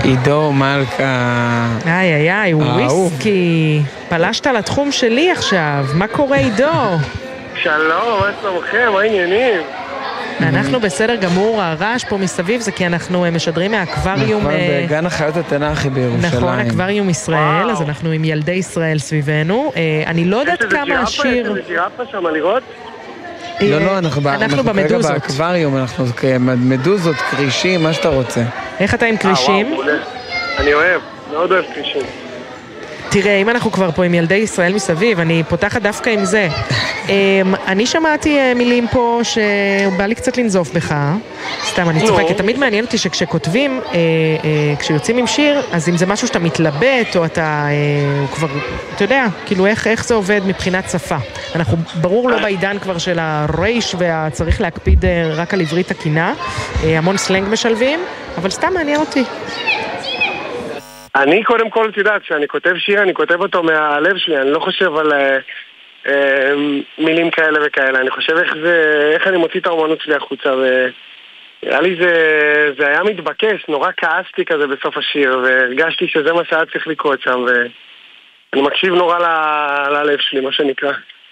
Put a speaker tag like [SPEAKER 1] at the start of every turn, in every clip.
[SPEAKER 1] עידו מלכה.
[SPEAKER 2] איי, וויסקי. פלשת לתחום שלי עכשיו. מה קורה, עידו?
[SPEAKER 3] שלום, מה שלומכם? מה העניינים?
[SPEAKER 2] אנחנו בסדר גמור. הרעש פה מסביב זה כי אנחנו משדרים מהאקווריום.
[SPEAKER 1] נכון, בגן החיות התנ"כי בירושלים.
[SPEAKER 2] נכון, אקווריום ישראל, אז אנחנו עם ילדי ישראל סביבנו. אני לא יודעת כמה השיר...
[SPEAKER 3] יש איזה ג'ירפה שם לראות?
[SPEAKER 1] לא, אנחנו כרגע באקווריום, אנחנו מדוזות, קרישים, מה שאתה רוצה.
[SPEAKER 2] איך אתה עם קרישים?
[SPEAKER 3] אני אוהב, מאוד אוהב קרישים.
[SPEAKER 2] תראה, אם אנחנו כבר פה עם ילדי ישראל מסביב, אני פותחת דווקא עם זה. אני שמעתי מילים פה שבא לי קצת לנזוף בך. סתם, אני צוחקת. תמיד מעניין אותי שכשכותבים, כשיוצאים עם שיר, אז אם זה משהו שאתה מתלבט, או אתה כבר, אתה יודע, כאילו איך זה עובד מבחינת שפה. אנחנו ברור לא בעידן כבר של הרייש, והצריך להקפיד רק על עברית תקינה. המון סלנג משלבים, אבל סתם מעניין אותי.
[SPEAKER 3] אני קודם כל, תדעת, כשאני כותב שיר, אני כותב אותו מהלב שלי, אני לא חושב על מילים כאלה וכאלה, אני חושב איך אני מוציא את האומנות שלי החוצה, ונראה לי זה היה מתבקש, נורא כעסתי כזה בסוף השיר, והרגשתי שזה מה שהיה צריך לקרות שם, ואני מקשיב נורא ללב שלי, מה שנקרא.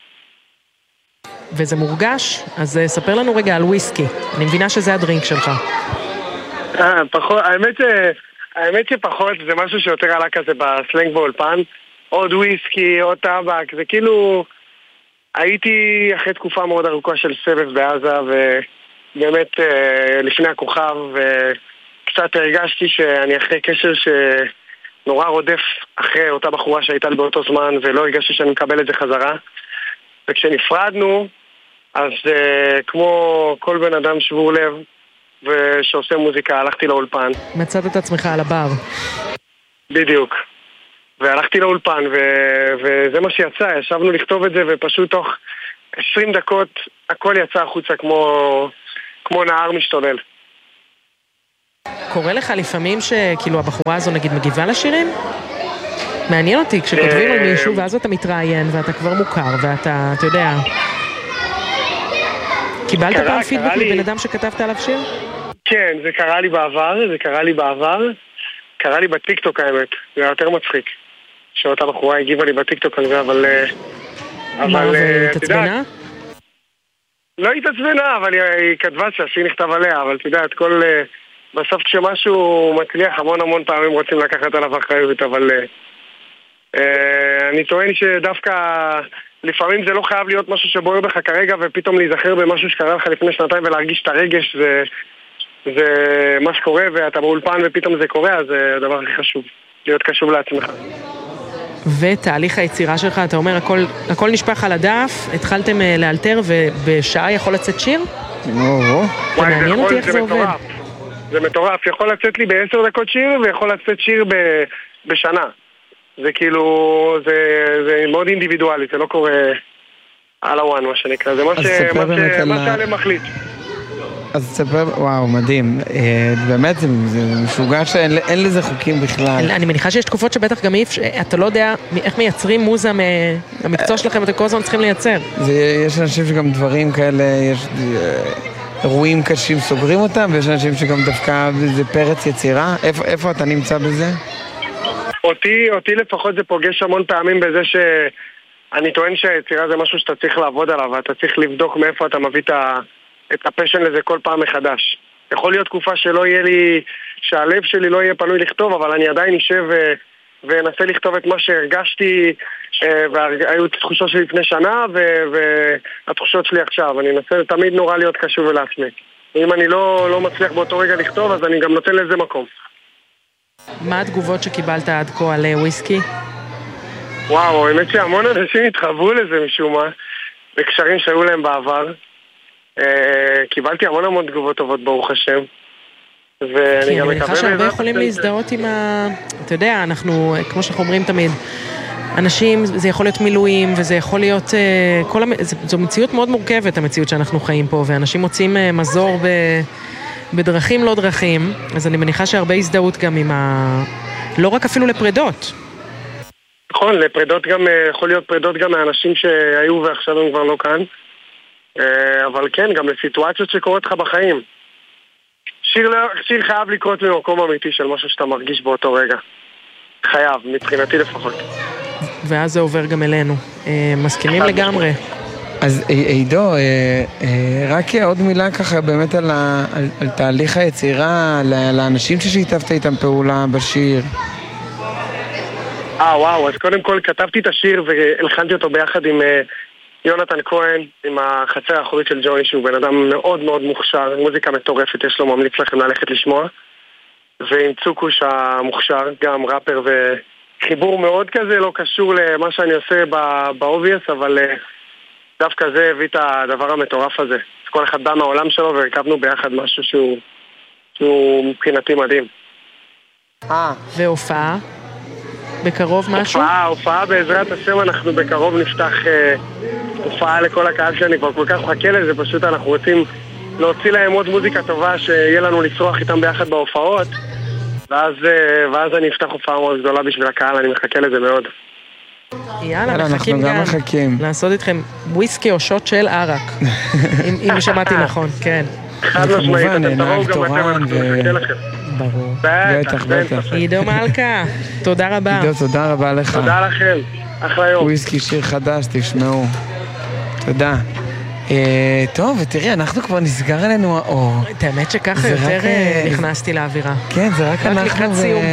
[SPEAKER 2] וזה מורגש? אז ספר לנו רגע על וויסקי, אני מבינה שזה הדרינק שלך.
[SPEAKER 3] פחות, האמת שפחות, זה משהו שיותר עלה כזה בסלנג באולפן, עוד וויסקי, עוד טבק, זה כאילו, הייתי אחרי תקופה מאוד ארוכה של סבב בעזה, ובאמת לפני הכוכב, וקצת הרגשתי שאני אחרי קשר שנורא רודף אחרי אותה בחורה שהייתה לי באותו זמן, ולא הרגשתי שאני מקבל את זה חזרה, וכשנפרדנו, אז כמו כל בן אדם שבור לב, ושעושה מוזיקה, הלכתי לאולפן.
[SPEAKER 2] מצאת את עצמך על הבר.
[SPEAKER 3] בדיוק. והלכתי לאולפן, וזה מה שיצא. ישבנו לכתוב את זה, ופשוט תוך 20 דקות הכל יצא החוצה כמו נהר משתולל.
[SPEAKER 2] קורה לך לפעמים שכאילו הבחורה הזו נגיד מגיבה לשירים? מעניין אותי, כשכותבים על מישהו ואז אתה מתראיין ואתה כבר מוכר ואתה יודע... קיבלת פעם פידבק מבן אדם שכתבת עליו שיר?
[SPEAKER 3] כן, זה קרה לי בעבר. קרה לי בטיקטוק האמת. זה היה יותר מצחיק. שאותה בחורה הגיבה לי בטיקטוק על זה, אבל...
[SPEAKER 2] מה, והתעצבנה?
[SPEAKER 3] לא התעצבנה, אבל היא כתבה שהשיר נכתב עליה, אבל אתה יודע, בסוף כשמשהו מצליח המון פעמים רוצים לקחת עליו אחריות, אבל... אני טוען שדווקא... לפעמים זה לא חייב להיות משהו שבוער בך כרגע, ופתאום להיזכר במשהו שקרה לך לפני שנתיים ולהרגיש את הרגש, זה מה שקורה, ואתה באולפן ופתאום זה קורה, אז זה הדבר הכי חשוב, להיות קשוב לעצמך.
[SPEAKER 2] ותהליך היצירה שלך, אתה אומר, הכל נשפך על הדף, התחלתם לאלתר, ובשעה יכול לצאת שיר? זה מעניין אותי איך זה עובד.
[SPEAKER 3] זה מטורף, יכול לצאת לי ב10 דקות שיר, ויכול לצאת שיר בשנה. זה כאילו, זה מאוד אינדיבידואלי, זה לא קורה על הוואן, מה שנקרא, זה מה שעליהם מחליט.
[SPEAKER 1] אז תספר, וואו, מדהים. באמת זה משוגע שאין לזה חוקים בכלל.
[SPEAKER 2] אני מניחה שיש תקופות שבטח גם אתה לא יודע איך מייצרים מוזה מהמקצוע שלכם, אתם כל הזמן צריכים לייצר.
[SPEAKER 1] יש אנשים שגם דברים כאלה, יש אירועים קשים סוגרים אותם, ויש אנשים שגם דווקא זה פרץ יצירה. איפה אתה נמצא בזה?
[SPEAKER 3] אותי לפחות זה פוגש המון פעמים בזה שאני טוען שהיצירה זה משהו שאתה צריך לעבוד עליו, ואתה צריך לבדוק מאיפה אתה מביא את הפשן לזה כל פעם מחדש. יכול להיות תקופה שלא יהיה לי, שהלב שלי לא יהיה פנוי לכתוב, אבל אני עדיין אשב ואנסה לכתוב את מה שהרגשתי, והיו תחושות שלי לפני שנה, והתחושות שלי עכשיו. אני אנסה תמיד נורא להיות קשוב לעצמי. אם אני לא מצליח באותו רגע לכתוב, אז אני גם נותן לזה מקום.
[SPEAKER 2] מה התגובות שקיבלת עד כה על וויסקי?
[SPEAKER 3] וואו, האמת שהמון אנשים התחברו לזה משום מה, בקשרים שהיו להם בעבר. קיבלתי המון תגובות טובות, ברוך השם.
[SPEAKER 2] ואני גם מניחה שהרבה יכולים להזדהות עם אתה יודע, אנחנו, כמו שאנחנו אומרים תמיד, אנשים, זה יכול להיות מילואים, וזה יכול להיות... זו מציאות מאוד מורכבת, המציאות שאנחנו חיים פה, ואנשים מוצאים מזור בדרכים לא דרכים, אז אני מניחה שהרבה הזדהות גם עם לא רק אפילו לפרדות.
[SPEAKER 3] נכון, לפרדות גם, יכול להיות פרדות גם מהאנשים שהיו ועכשיו הם כבר לא כאן. אבל כן, גם לסיטואציות שקורות לך בחיים. שיר חייב לקרות ממקום אמיתי של משהו שאתה מרגיש באותו רגע. חייב, מבחינתי לפחות.
[SPEAKER 2] ואז זה עובר גם אלינו. מסכימים לגמרי.
[SPEAKER 1] אז עידו, רק עוד מילה ככה באמת על תהליך היצירה, לאנשים ששיתפת איתם פעולה בשיר.
[SPEAKER 3] וואו, אז קודם כל כתבתי את השיר והלחנתי אותו ביחד עם יונתן כהן, עם החצר האחורית של ג'וני, שהוא בן אדם מאוד מאוד מוכשר, מוזיקה מטורפת, יש לו, ממליץ לכם ללכת לשמוע. ועם צוקוש המוכשר, גם ראפר וחיבור מאוד כזה, לא קשור למה שאני עושה באובייס, אבל דווקא זה הביא את הדבר המטורף הזה. אז כל אחד בא מהעולם שלו והרכבנו ביחד משהו שהוא מבחינתי מדהים.
[SPEAKER 2] והופעה? בקרוב משהו?
[SPEAKER 3] הופעה בעזרת השם, אנחנו בקרוב נפתח הופעה לכל הקהל שאני כבר כל כך מחכה לזה, פשוט אנחנו רוצים להוציא להם עוד מוזיקה טובה שיהיה לנו לצרוח איתם ביחד בהופעות, ואז אני אפתח הופעה מאוד גדולה בשביל הקהל, אני מחכה לזה מאוד.
[SPEAKER 2] יאללה, מחכים גם לעשות איתכם וויסקי או שוט של ערק, אם שמעתי נכון, כן.
[SPEAKER 3] חד משמעית, אתם תראו גם אתם, אנחנו מחכה לכם.
[SPEAKER 2] ברור.
[SPEAKER 1] בטח.
[SPEAKER 2] עידו מלכה, תודה רבה.
[SPEAKER 1] עידו, תודה רבה לך.
[SPEAKER 3] תודה לכם, אחלה יום.
[SPEAKER 1] וויסקי שיר חדש, תשמעו. תודה. טוב, ותראי, אנחנו כבר נסגר עלינו האור.
[SPEAKER 2] את האמת שככה יותר נכנסתי לאווירה.
[SPEAKER 1] כן, זה רק אנחנו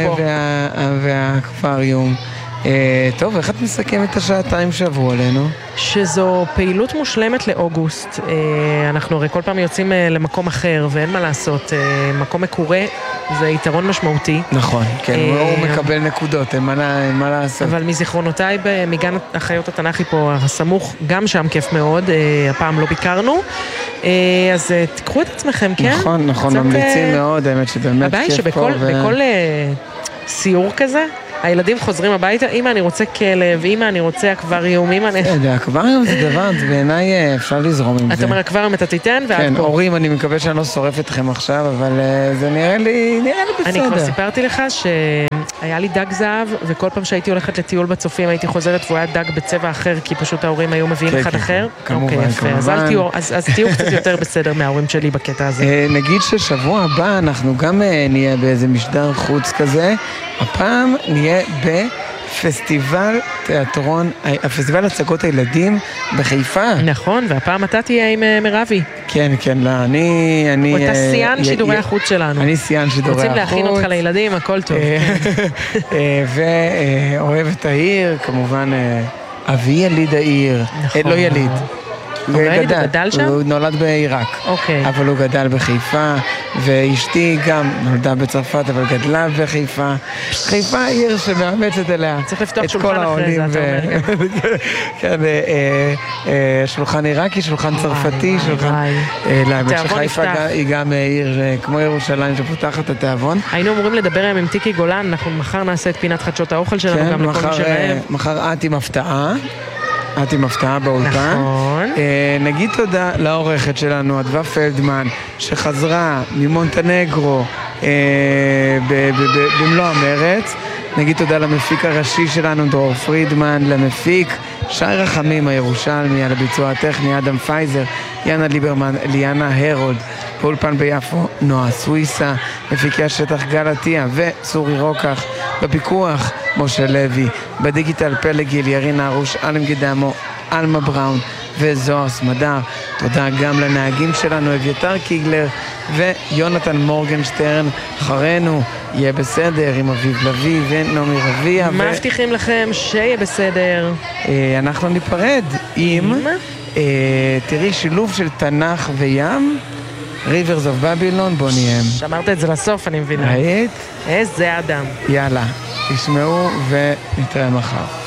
[SPEAKER 1] והאקווריום. טוב, איך את מסכמת את השעתיים שעברו עלינו?
[SPEAKER 2] שזו פעילות מושלמת לאוגוסט. אנחנו הרי כל פעם יוצאים למקום אחר, ואין מה לעשות. מקום מקורה זה יתרון משמעותי.
[SPEAKER 1] נכון, כן, הוא מקבל נקודות, אין מה לעשות.
[SPEAKER 2] אבל מזיכרונותיי מגן החיות התנ"כי פה הסמוך, גם שם כיף מאוד, הפעם לא ביקרנו. אז תיקחו את עצמכם, כן?
[SPEAKER 1] נכון, ממליצים מאוד, האמת שבאמת
[SPEAKER 2] הבעיה
[SPEAKER 1] כיף פה.
[SPEAKER 2] שבכל סיור כזה, הילדים חוזרים הביתה, אמא אני רוצה כלב, אמא אני רוצה אקווריום, אמא אני...
[SPEAKER 1] אקווריום זה דבר, בעיניי אפשר לזרום עם זה.
[SPEAKER 2] אתה אומר אקווריום אתה תיתן ואת פה.
[SPEAKER 1] כן, הורים, אני מקווה שאני לא שורף אתכם עכשיו, אבל זה נראה לי בסדר.
[SPEAKER 2] אני כבר סיפרתי לך שהיה לי דג זהב, וכל פעם שהייתי הולכת לטיול בצופים הייתי חוזרת והוא היה דג בצבע אחר, כי פשוט ההורים היו מביאים אחד אחר.
[SPEAKER 1] כמובן.
[SPEAKER 2] אז תהיו קצת יותר בסדר מההורים שלי בקטע הזה.
[SPEAKER 1] נגיד ששבוע הבא אנחנו גם נהיה באיזה משדר חוץ כזה, הפעם נהיה בפסטיבל תיאטרון, הפסטיבל הצגות הילדים בחיפה.
[SPEAKER 2] נכון, והפעם אתה תהיה עם מרבי.
[SPEAKER 1] כן, לא, אני...
[SPEAKER 2] אתה שיאן שידורי החוץ שלנו.
[SPEAKER 1] אני שיאן שידורי החוץ.
[SPEAKER 2] רוצים להכין אותך לילדים, הכל טוב.
[SPEAKER 1] ואוהב את העיר, כמובן, אבי יליד העיר. לא יליד.
[SPEAKER 2] הוא גדל שם?
[SPEAKER 1] הוא נולד בעיראק, אבל הוא גדל בחיפה, ואשתי גם נולדה בצרפת, אבל גדלה בחיפה. חיפה עיר שמאמצת אליה את כל העולים. כן, שולחן עיראקי, שולחן צרפתי, לאמת שחיפה היא גם עיר כמו ירושלים שפותחת את התיאבון.
[SPEAKER 2] היינו אמורים לדבר עם טיקי גולן, אנחנו מחר נעשה את פינת חדשות האוכל שלנו גם לכל מי שלהם.
[SPEAKER 1] מחר את עם הפתעה. את עם הפתעה באולפן.
[SPEAKER 2] נכון.
[SPEAKER 1] נגיד תודה לעורכת שלנו, אדווה פלדמן, שחזרה ממונטנגרו במלוא המרץ. נגיד תודה למפיק הראשי שלנו, דרור פרידמן, למפיק שי רחמים הירושלמי, על הביצוע הטכני, אדם פייזר, יאנה ליברמן, ליאנה הרוד, באולפן ביפו, נועה סוויסה, מפיקי השטח גל עטיה וצורי רוקח, בפיקוח משה לוי, בדיגיטל פלג גיל, ירינה ארוש, אלם גדמו, אלמה בראון וזוהר סמדר. תודה גם לנהגים שלנו, אביתר קיגלר ויונתן מורגנשטרן. אחרינו יהיה בסדר עם אביב לוי ונעמי רביע.
[SPEAKER 2] מבטיחים לכם שיהיה בסדר.
[SPEAKER 1] אנחנו ניפרד עם תראי שילוב של תנ"ך וים, Rivers of Babylon, בוא ניים.
[SPEAKER 2] שמרת את זה לסוף, אני מבינה.
[SPEAKER 1] היית?
[SPEAKER 2] איזה אדם.
[SPEAKER 1] יאללה, תשמעו ונתראה מחר.